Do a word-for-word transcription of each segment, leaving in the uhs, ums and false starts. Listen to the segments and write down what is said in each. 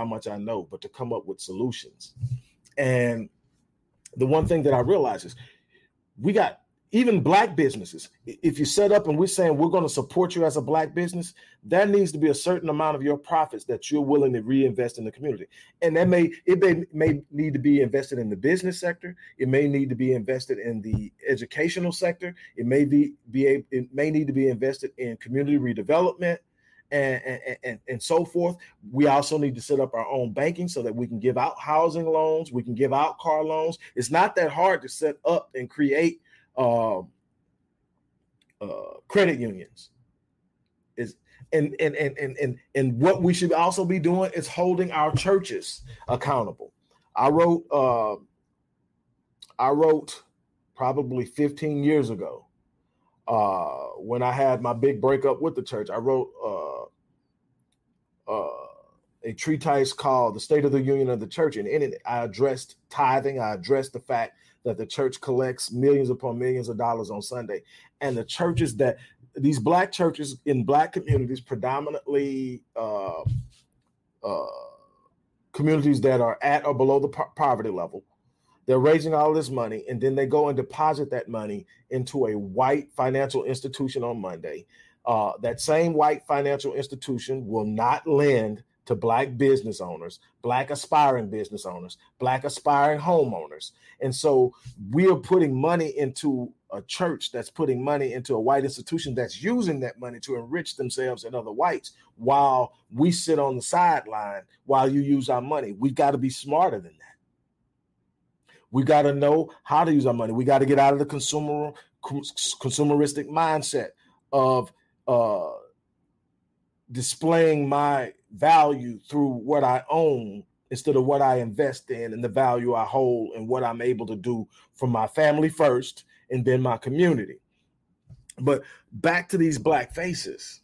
how much I know, but to come up with solutions. And the one thing that I realize is we got even black businesses. If you set up and we're saying we're going to support you as a black business, there needs to be a certain amount of your profits that you're willing to reinvest in the community. And that may it may, may need to be invested in the business sector. It may need to be invested in the educational sector. It may be, be a, it may need to be invested in community redevelopment and, and, and, and so forth. We also need to set up our own banking so that we can give out housing loans. We can give out car loans. It's not that hard to set up and create Uh, uh, credit unions. Is and and, and and and and what we should also be doing is holding our churches accountable. I wrote uh, I wrote probably fifteen years ago uh, when I had my big breakup with the church. I wrote uh, uh, a treatise called "The State of the Union of the Church," and in it I addressed tithing. I addressed the fact that the church collects millions upon millions of dollars on Sunday. And the churches that these black churches in black communities, predominantly uh, uh, communities that are at or below the po- poverty level, they're raising all this money, and then they go and deposit that money into a white financial institution on Monday. Uh, that same white financial institution will not lend to black business owners, black aspiring business owners, black aspiring homeowners. And so we are putting money into a church that's putting money into a white institution that's using that money to enrich themselves and other whites while we sit on the sideline while you use our money. We've got to be smarter than that. We got to know how to use our money. We got to get out of the consumer consumeristic mindset of uh, displaying my value through what I own instead of what I invest in and the value I hold and what I'm able to do for my family first and then my community. But back to these black faces.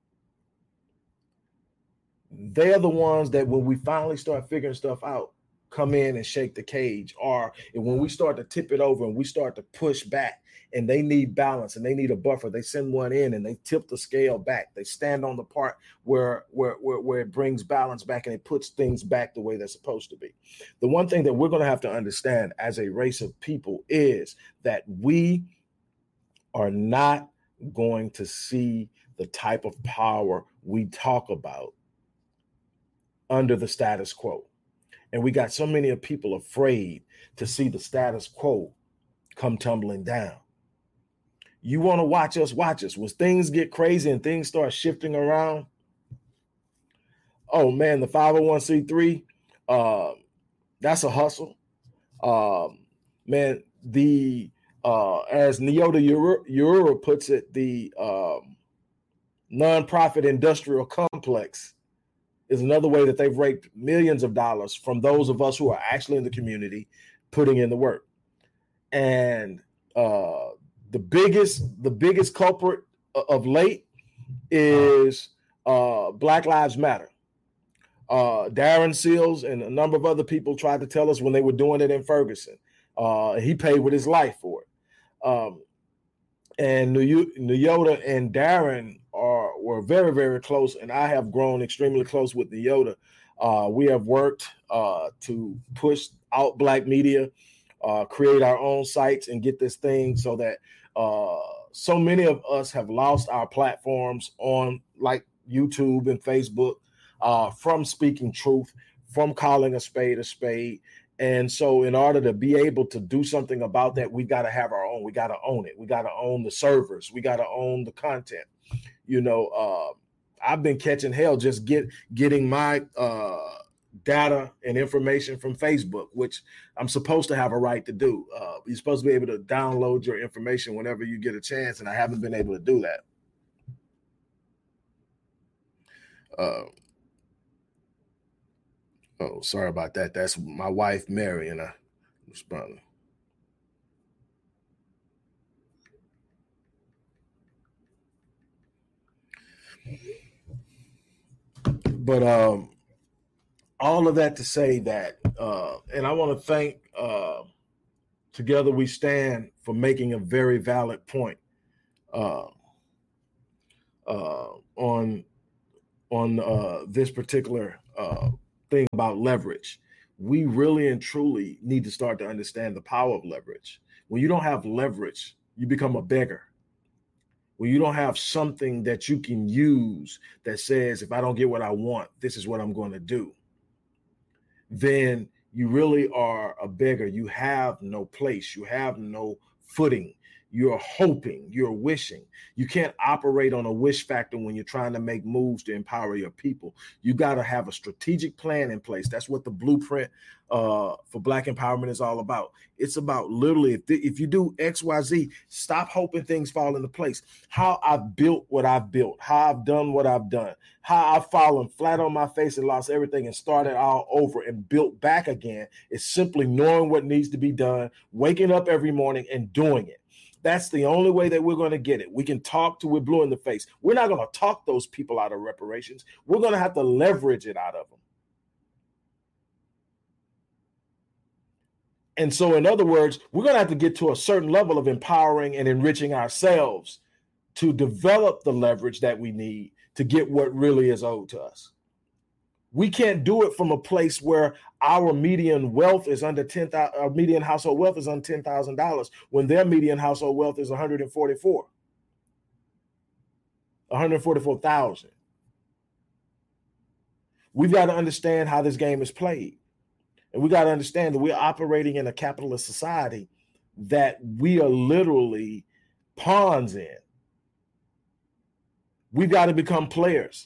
They're the ones that when we finally start figuring stuff out, come in and shake the cage. Or and when we start to tip it over and we start to push back and they need balance and they need a buffer, they send one in and they tip the scale back. They stand on the part where, where, where, where it brings balance back and it puts things back the way they're supposed to be. The one thing that we're going to have to understand as a race of people is that we are not going to see the type of power we talk about under the status quo. And we got so many of people afraid to see the status quo come tumbling down. You want to watch us, watch us. When things get crazy and things start shifting around, oh man, the five oh one c three, uh, that's a hustle. Um, man, the uh, as Nyota Urura puts it, the um, nonprofit industrial complex is another way that they've raked millions of dollars from those of us who are actually in the community putting in the work. And uh, the biggest, the biggest culprit of late is uh, Black Lives Matter. Uh, Darren Seals and a number of other people tried to tell us when they were doing it in Ferguson. Uh, he paid with his life for it. Um, and Nyota and Darren are were very, very close, and I have grown extremely close with Nyota. Uh, we have worked uh, to push out Black media, uh, create our own sites, and get this thing so that uh, so many of us have lost our platforms on like YouTube and Facebook uh, from speaking truth, from calling a spade a spade. And so in order to be able to do something about that, we got to have our own. We got to own it. We got to own the servers. We got to own the content. You know, uh, I've been catching hell just get getting my uh, data and information from Facebook, which I'm supposed to have a right to do. Uh, you're supposed to be able to download your information whenever you get a chance, and I haven't been able to do that. Uh, oh, sorry about that. That's my wife, Mary, and I responding. But um, all of that to say that, uh, and I want to thank uh, Together We Stand for making a very valid point uh, uh, on on uh, this particular uh, thing about leverage. We really and truly need to start to understand the power of leverage. When you don't have leverage, you become a beggar. When you don't have something that you can use that says, if I don't get what I want, this is what I'm going to do, then you really are a beggar. You have no place. You have no footing. You're hoping, you're wishing. You can't operate on a wish factor when you're trying to make moves to empower your people. You got to have a strategic plan in place. That's what the blueprint uh, for Black empowerment is all about. It's about literally, if, the, if you do X, Y, Z, stop hoping things fall into place. How I've built what I've built, how I've done what I've done, how I've fallen flat on my face and lost everything and started all over and built back again is simply knowing what needs to be done, waking up every morning and doing it. That's the only way that we're going to get it. We can talk till we're blue in the face. We're not going to talk those people out of reparations. We're going to have to leverage it out of them. And so, in other words, we're going to have to get to a certain level of empowering and enriching ourselves to develop the leverage that we need to get what really is owed to us. We can't do it from a place where our median wealth is under ten thousand dollars, our median household wealth is under ten thousand dollars when their median household wealth is one hundred forty-four. one hundred forty-four thousand. We've got to understand how this game is played. And we got to understand that we're operating in a capitalist society that we are literally pawns in. We've got to become players.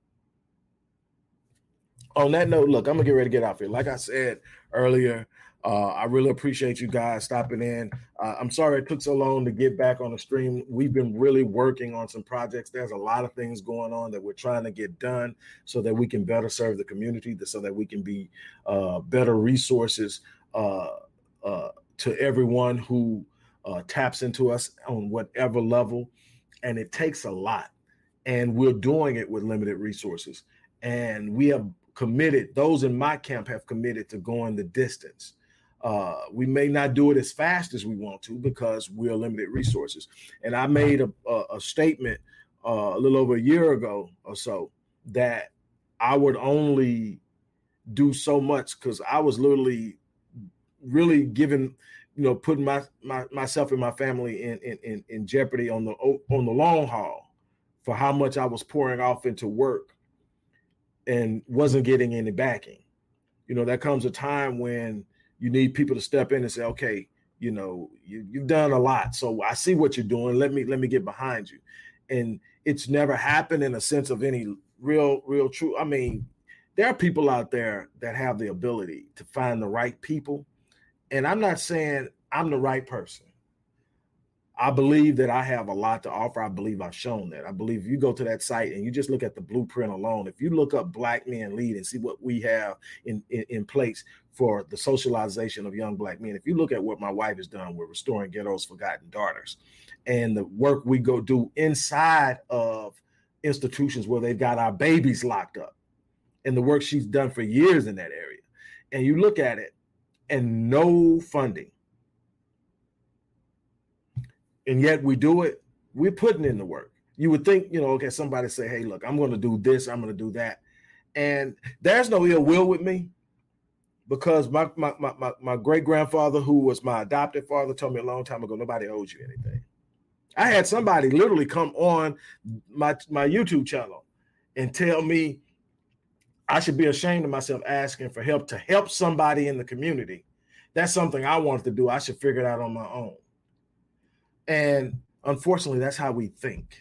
On that note, look, I'm going to get ready to get out here. Like I said earlier, uh, I really appreciate you guys stopping in. Uh, I'm sorry it took so long to get back on the stream. We've been really working on some projects. There's a lot of things going on that we're trying to get done so that we can better serve the community, so that we can be uh, better resources uh, uh, to everyone who uh, taps into us on whatever level. And it takes a lot. And we're doing it with limited resources. And we have committed, those in my camp have committed to going the distance. Uh, we may not do it as fast as we want to because we're limited resources. And I made a, a, a statement uh, a little over a year ago or so that I would only do so much because I was literally really giving, you know, putting my, my myself and my family in, in, in, in jeopardy on the on the long haul for how much I was pouring off into work and wasn't getting any backing. You know, there comes a time when you need people to step in and say, okay, you know, you, you've done a lot. So I see what you're doing. Let me, let me get behind you. And it's never happened in a sense of any real, real true. I mean, there are people out there that have the ability to find the right people. And I'm not saying I'm the right person. I believe that I have a lot to offer. I believe I've shown that. I believe if you go to that site and you just look at the blueprint alone, if you look up Black Men Lead and see what we have in, in, in place for the socialization of young Black men, if you look at what my wife has done with Restoring Ghetto's Forgotten Daughters and the work we go do inside of institutions where they've got our babies locked up and the work she's done for years in that area, and you look at it and no funding, and yet we do it, we're putting in the work. You would think, you know, okay, somebody say, hey, look, I'm going to do this, I'm going to do that. And there's no ill will with me because my my my, my, my great-grandfather, who was my adopted father, told me a long time ago, nobody owes you anything. I had somebody literally come on my, my YouTube channel and tell me I should be ashamed of myself asking for help to help somebody in the community. That's something I wanted to do. I should figure it out on my own. And unfortunately, that's how we think.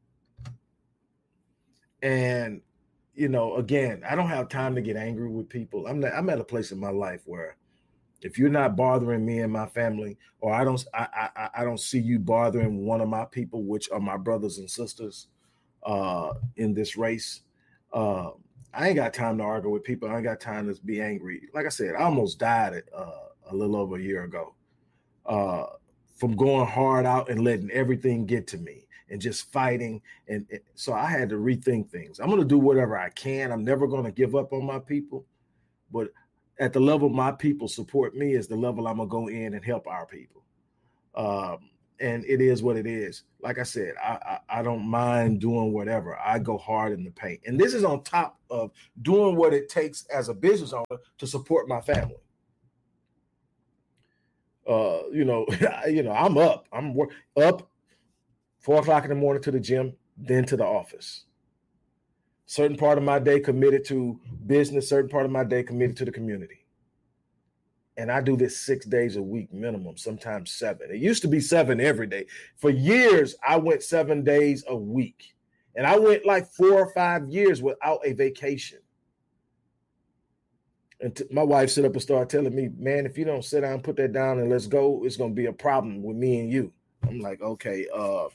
And, you know, again, I don't have time to get angry with people. I'm not, I'm at a place in my life where if you're not bothering me and my family, or I don't, I, I, I don't see you bothering one of my people, which are my brothers and sisters uh, in this race, uh, I ain't got time to argue with people. I ain't got time to be angry. Like I said, I almost died uh, a little over a year ago. Uh, from going hard out and letting everything get to me and just fighting. And, and so I had to rethink things. I'm going to do whatever I can. I'm never going to give up on my people, but at the level my people support me is the level I'm going to go in and help our people. Um, and it is what it is. Like I said, I, I I don't mind doing whatever. I go hard in the paint, and this is on top of doing what it takes as a business owner to support my family. Uh, you know, you know, I'm up. I'm up four o'clock in the morning to the gym, then to the office. Certain part of my day committed to business, certain part of my day committed to the community. And I do this six days a week minimum, sometimes seven. It used to be seven every day. For years, I went seven days a week. And I went like four or five years without a vacation. And t- my wife sit up and started telling me, man, if you don't sit down, put that down and let's go, it's going to be a problem with me and you. I'm like, okay, uh,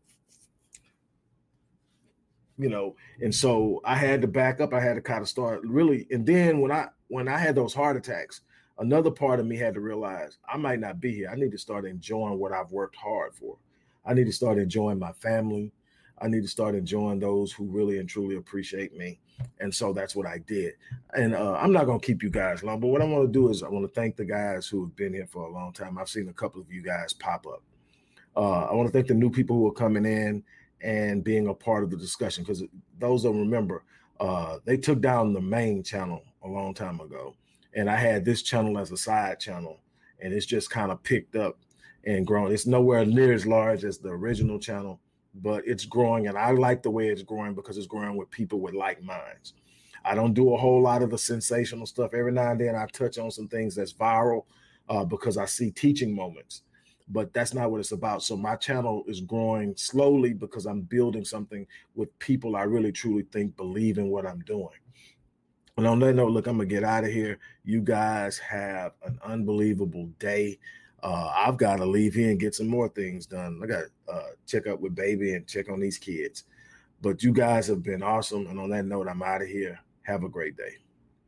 you know, and so I had to back up. I had to kind of start really. And then when I when I had those heart attacks, another part of me had to realize I might not be here. I need to start enjoying what I've worked hard for. I need to start enjoying my family. I need to start enjoying those who really and truly appreciate me. And so that's what I did. And uh, I'm not going to keep you guys long, but what I want to do is I want to thank the guys who have been here for a long time. I've seen a couple of you guys pop up. Uh, I want to thank the new people who are coming in and being a part of the discussion, because those that remember, uh, they took down the main channel a long time ago. And I had this channel as a side channel, and it's just kind of picked up and grown. It's nowhere near as large as the original channel, but it's growing, and I like the way it's growing because it's growing with people with like minds. I don't do a whole lot of the sensational stuff. Every now and then I touch on some things that's viral uh, because I see teaching moments, but that's not what it's about. So my channel is growing slowly because I'm building something with people I really truly think believe in what I'm doing. And on that note, look, I'm going to get out of here. You guys have an unbelievable day. Uh, I've got to leave here and get some more things done. I got to uh, check up with baby and check on these kids. But you guys have been awesome. And on that note, I'm out of here. Have a great day.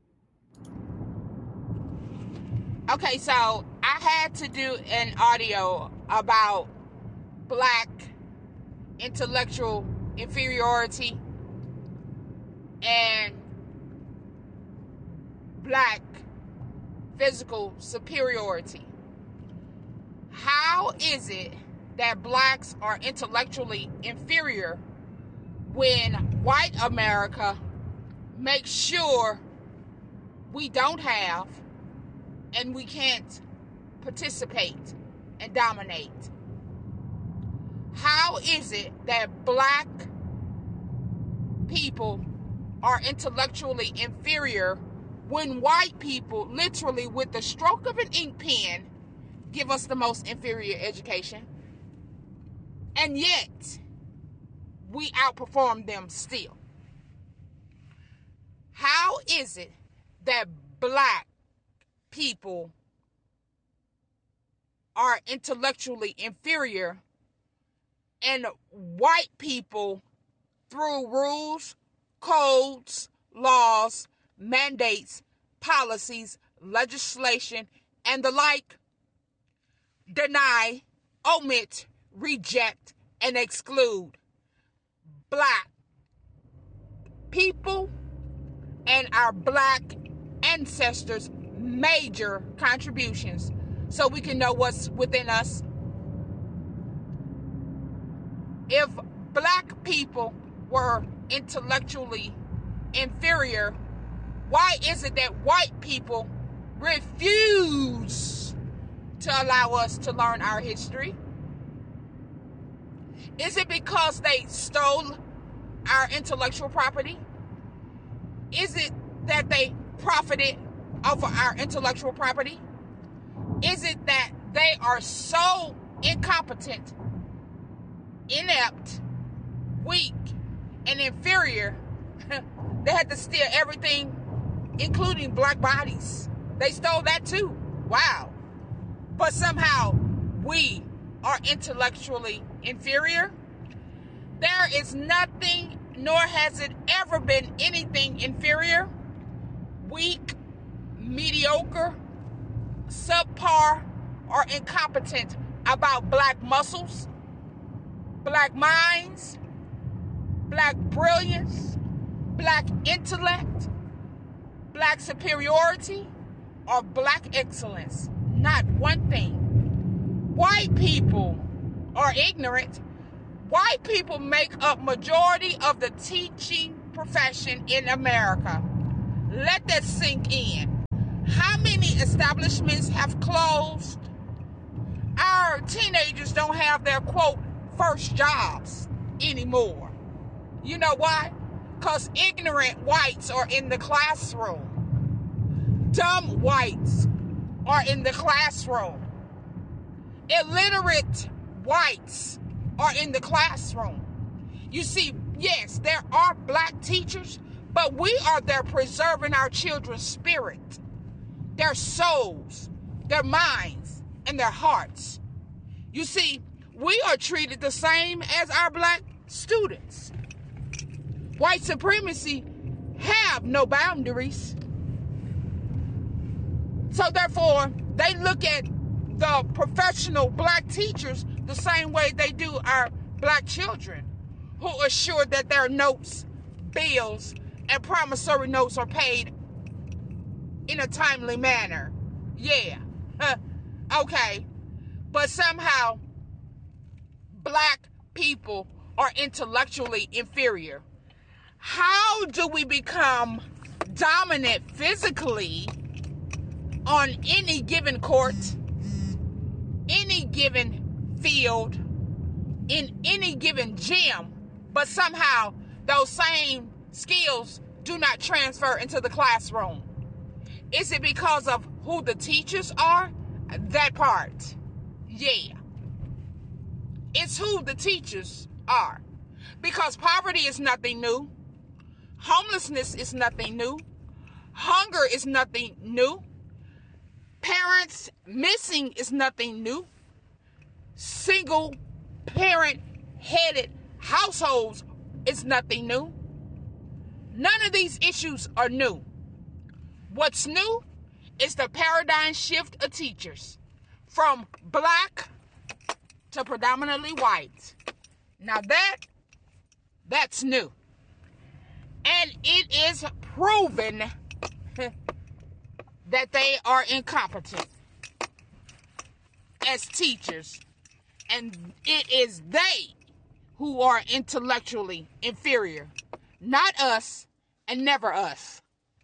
Okay, so I had to do an audio about Black intellectual inferiority and Black physical superiority. How is it that Blacks are intellectually inferior when white America makes sure we don't have and we can't participate and dominate? How is it that Black people are intellectually inferior when white people, literally with the stroke of an ink pen, give us the most inferior education? And yet, we outperform them still. How is it that Black people are intellectually inferior and white people, through rules, codes, laws, mandates, policies, legislation, and the like, deny, omit, reject, and exclude Black people and our Black ancestors' major contributions so we can know what's within us? If Black people were intellectually inferior, why is it that white people refuse to allow us to learn our history? Is it because they stole our intellectual property? Is it that they profited off of our intellectual property? Is it that they are so incompetent, inept, weak, and inferior they had to steal everything, including Black bodies? They stole that too. Wow. But somehow we are intellectually inferior. There is nothing, nor has it ever been anything inferior, weak, mediocre, subpar, or incompetent about Black muscles, Black minds, Black brilliance, Black intellect, Black superiority, or Black excellence. Not one thing. White people or ignorant, white people make up majority of the teaching profession in America. Let that sink in. How many establishments have closed? Our teenagers don't have their, quote, first jobs anymore. You know why? Because ignorant whites are in the classroom. Dumb whites are in the classroom. Illiterate whites are in the classroom. You see, yes, there are black teachers, but we are there preserving our children's spirit, their souls, their minds, and their hearts. You see, we are treated the same as our black students. White supremacy have no boundaries. So therefore, they look at the professional black teachers the same way they do our black children, who assure that their notes, bills, and promissory notes are paid in a timely manner. Yeah. Okay. But somehow, black people are intellectually inferior. How do we become dominant physically on any given court, any given field, in any given gym, but somehow those same skills do not transfer into the classroom? Is it because of who the teachers are? That part. Yeah. It's who the teachers are. Because poverty is nothing new. Homelessness is nothing new. Hunger is nothing new. Parents missing is nothing new. Single parent headed households is nothing new. None of these issues are new. What's new is the paradigm shift of teachers from black to predominantly white. Now that, that's new. And it is proven that they are incompetent as teachers. And it is they who are intellectually inferior. Not us and never us.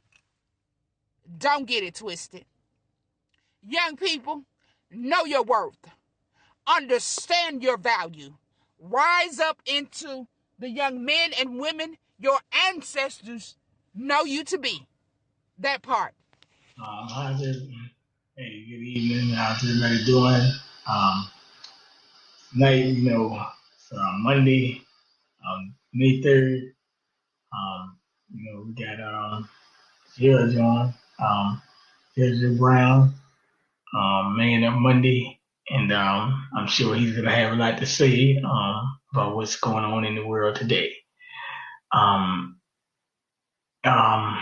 Don't get it twisted. Young people, know your worth. Understand your value. Rise up into the young men and women your ancestors know you to be. That part. Um, how's everybody? Hey, good evening. How's everybody doing? Um, tonight, you know, it's uh, Monday, um, May third. Um, you know, we got um, Judge on, um, Judge Brown, um, Man Up Monday, and um, I'm sure he's gonna have a lot to say um, about what's going on in the world today. Um, um,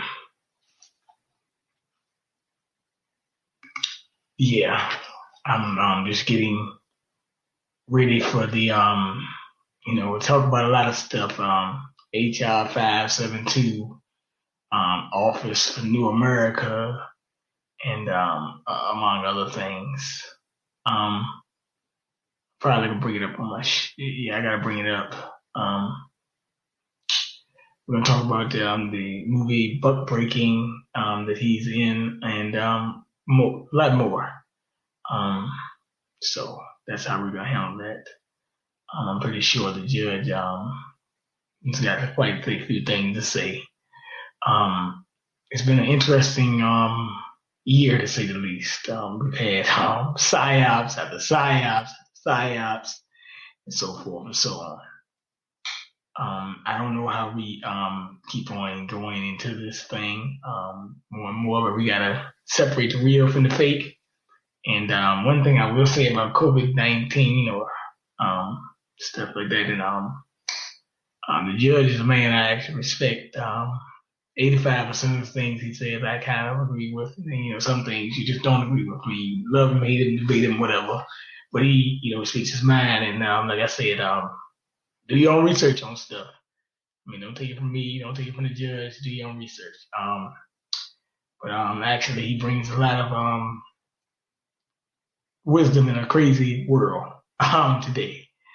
yeah, I'm um, just getting ready for the, um, you know, we'll talk about a lot of stuff. Um, H R five seventy-two, um, Office for New America, and um, uh, among other things. Um, probably gonna bring it up on my, sh- yeah, I gotta bring it up. Um, We're going to talk about um, the movie Buck Breaking um, that he's in, and um, more, a lot more. Um, so that's how we're going to handle that. Um, I'm pretty sure the judge um, has got quite a few things to say. Um, it's been an interesting um, year, to say the least. Um, we've had um, psyops after psyops after psyops, and so forth and so on. Um, I don't know how we um, keep on going into this thing um, more and more, but we gotta separate the real from the fake. And um, one thing I will say about COVID nineteen or um, stuff like that, and um, um, the judge is a man I actually respect. Um, eighty-five percent of the things he says I kind of agree with. And, you know, some things you just don't agree with. You love him, hate him, debate him, whatever. But he, you know, speaks his mind. And um, like I said, um, do your own research on stuff. I mean, don't take it from me. Don't take it from the judge. Do your own research. Um, but um, actually, he brings a lot of um wisdom in a crazy world um today.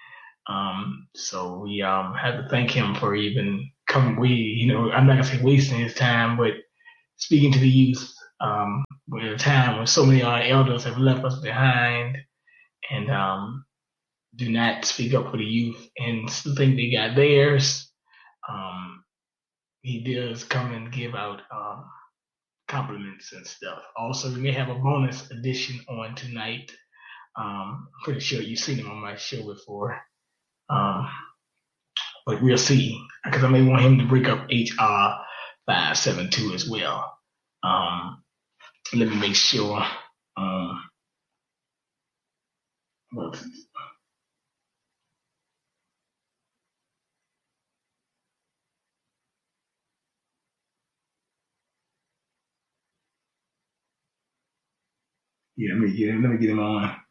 Um, so we um have to thank him for even coming. We, you know, I'm not gonna say wasting his time, but speaking to the youth um, at a time when so many of our elders have left us behind and um, do not speak up for the youth and still think they got theirs. Um, he does come and give out um, compliments and stuff. Also, we may have a bonus edition on tonight. Um, I'm pretty sure you've seen him on my show before. Um, but we'll see, because I may want him to break up H R five seventy-two as well. Um, let me make sure. Um, what, yeah, let me get him. Let me get him on.